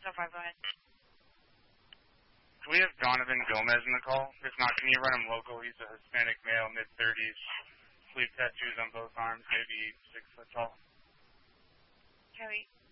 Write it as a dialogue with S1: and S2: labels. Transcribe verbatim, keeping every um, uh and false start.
S1: oh five, go ahead.
S2: Can we have Donovan Gomez in the call? If not, can you run him local? He's a Hispanic male, mid-thirties, sleeve tattoos on both arms, maybe six foot tall.
S1: Can we...